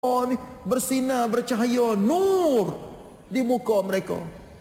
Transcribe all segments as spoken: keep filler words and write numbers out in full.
ni bersinar bercahaya nur di muka mereka.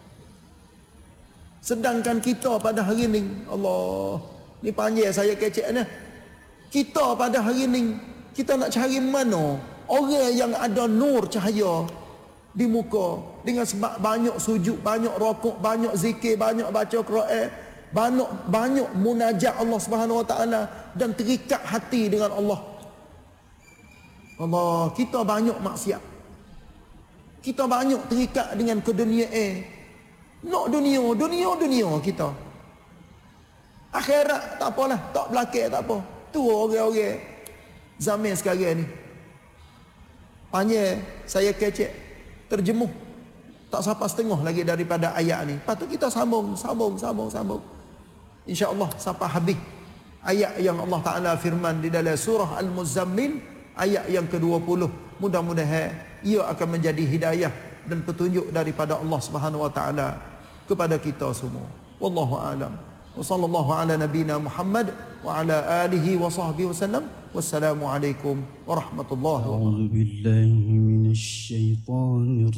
Sedangkan kita pada hari ni, Allah, ni panggil saya kecek ni. Kita pada hari ni, kita nak cari mana orang yang ada nur cahaya di muka dengan sebab banyak sujud, banyak rokok, banyak zikir, banyak baca Quran, banyak banyak munajat Allah Subhanahu Wa Taala dan terikat hati dengan Allah. Allah, kita banyak maksiat. Kita banyak terikat dengan keduniaan. Nak dunia, dunia, dunia kita. Akhirat tak apalah, tak belakang tak apa. Tu orang-orang zaman sekarang ni. Panjang saya kecek terjemuh. Tak sampai setengah lagi daripada ayat ni. Lepas tu kita sambung, sambung, sambung, sambung. InsyaAllah sampai habis ayat yang Allah Ta'ala firman di dalam surah Al-Muzammil ayat yang kedua puluh. Mudah-mudahan ia akan menjadi hidayah dan petunjuk daripada Allah Subhanahu Wa Ta'ala kepada kita semua. Wallahu a'lam. Wa sallallahu ala nabiyyina Muhammad wa ala alihi wa sahbihi wasallam. Wassalamu alaikum warahmatullahi wabarakatuh. A'udzu billahi minasy syaithanir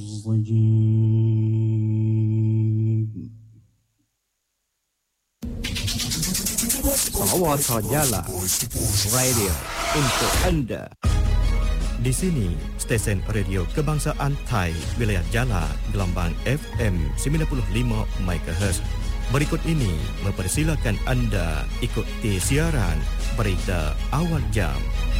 rajim. Sarawak Jala Radio untuk anda. Di sini, stesen radio kebangsaan Thai, wilayah Jala, gelombang F M sembilan puluh lima megahertz. Berikut ini mempersilakan anda ikuti siaran berita awal jam.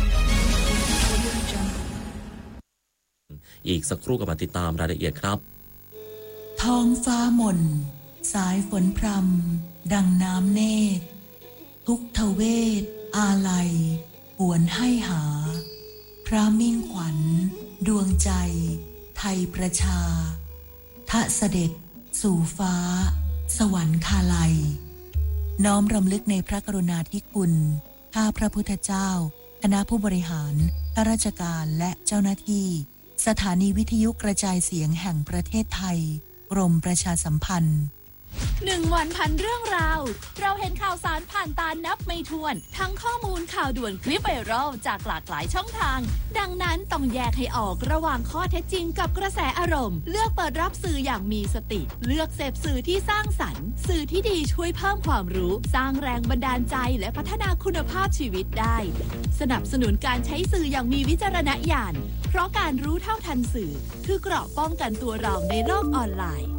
อีกสักครู่กับมาติดตามรายละเอียดครับท้องฟ้ามนสายฝนพรำดังน้ำเนตรทุกทเวทอาลัยหวนให้หาพระมิ่งขวัญดวงใจไทยประชาทะเสด็จสู่ฟ้าสวรรคาลัยน้อมรำลึกในพระกรุณาธิคุณข้าพระพุทธเจ้าคณะผู้บริหารข้าราชการและเจ้าหน้าที่สถานีวิทยุกระจายเสียงแห่งประเทศไทยกรมประชาสัมพันธ์หนึ่งวันพันเรื่องราวเราเห็นข่าวสารผ่านตานับไม่ถ้วนทั้งข้อมูลข่าวด่วนคลิปไวรัลจากหลากหลายช่องทางดังนั้นต้องแยกให้ออกระหว่างข้อเท็จจริงกับกระแสอารมณ์เลือกเปิดรับสื่ออย่างมีสติเลือกเสพสื่อที่สร้างสรรค์สื่อที่ดีช่วยเพิ่มความรู้สร้างแรงบันดาลใจและพัฒนาคุณภาพชีวิตได้สนับสนุนการใช้สื่ออย่างมีวิจารณญาณเพราะการรู้เท่าทันสื่อคือเกราะป้องกันตัวเราในโลกออนไลน์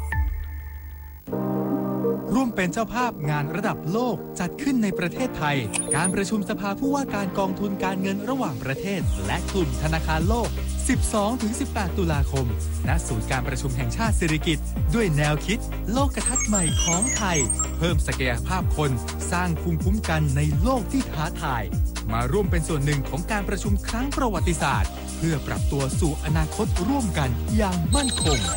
ร่วมเป็นเจ้าภาพงานระดับโลกจัดขึ้นในประเทศไทยการประชุมสภาผู้ว่าการกองทุนการเงินระหว่างประเทศและกลุ่มธนาคารโลก สิบสองถึงสิบแปด ตุลาคมณศูนย์การประชุมแห่งชาติสิริกิติ์ด้วยแนวคิดโลกทัศน์ใหม่ของไทยเพิ่มศักยภาพคนสร้างภูมิคุ้มกันในโลกที่ท้าทายมาร่วมเป็นส่วนหนึ่งของการประชุมครั้งประวัติศาสตร์เพื่อปรับตัวสู่อนาคตร่วมกันอย่างมั่นคง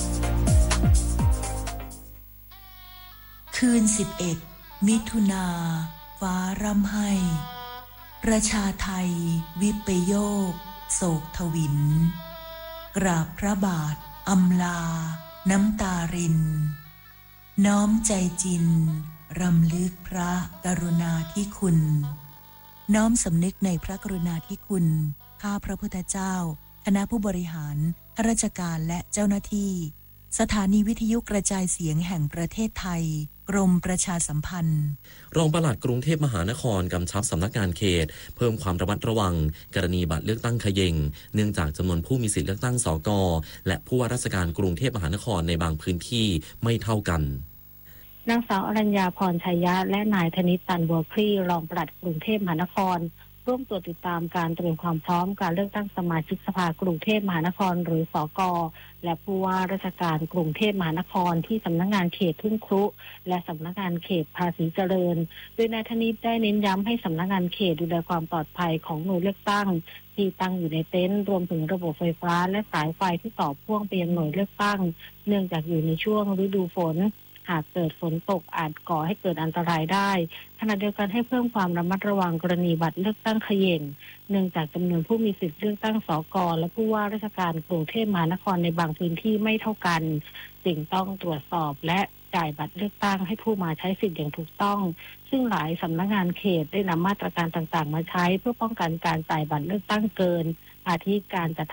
คืนสิบเอ็ดมิถุนาฟ้าร่ำไห้ประชาไทยวิปโยคโศกทวินกราบพระบาทอำลาน้ำตารินน้อมใจจินรำลึกพระกรุณาธิคุณน้อมสำนึกในพระกรุณาธิคุณข้าพระพุทธเจ้าคณะผู้บริหารข้าราชการและเจ้าหน้าที่สถานีวิทยุกระจายเสียงแห่งประเทศไทยกรมประชาสัมพันธ์รองปลัดกรุงเทพมหานครกำชับสำนักงานเขตเพิ่มความระมัดระวังกรณีบัตรเลือกตั้งเขย่งเนื่องจากจำนวนผู้มีสิทธิเลือกตั้งสกและผู้ว่าราชการกรุงเทพมหานครในบางพื้นที่ไม่เท่ากันนางสาวอรัญญาพรชัยยะและนายธนิตตันบัวพรี่รองปลัดกรุงเทพมหานครร่วมตรวจติดตามการเตรียมความพร้อมการเลือกตั้งสมาชิกสภากรุงเทพมหานครหรือสกและผู้ว่าราชการกรุงเทพมหานครที่สำนักงานเขตทุ่งครุและสำนักงานเขตภาษีเจริญโดยนายธนิตได้เน้นย้ำให้สำนักงานเขตดูแลความปลอดภัยของหน่วยเลือกตั้งที่ตั้งอยู่ในเต็นท์รวมถึงระบบไฟฟ้าและสายไฟที่ต่อพ่วงไปยังหน่วยเลือกตั้งเนื่องจากอยู่ในช่วงฤดูฝนหากเกิดฝนตกอาจก่อให้เกิดอันตรายได้ขณะเดียวกันให้เพิ่มความระมัดระวังกรณีบัตรเลือกตั้งเขย่งเนื่องจากจำนวนผู้มีสิทธิเลือกตั้งสกและผู้ว่าราชการกรุงเทพมหานครในบางพื้นที่ไม่เท่ากันจึงต้องตรวจสอบและจ่ายบัตรเลือกตั้งให้ผู้มาใช้สิทธิ์อย่างถูกต้องซึ่งหลายสำนักงานเขตได้นำมาตรการต่างๆมาใช้เพื่อป้องกันการจ่ายบัตรเลือกตั้งเกินอาทิการจัด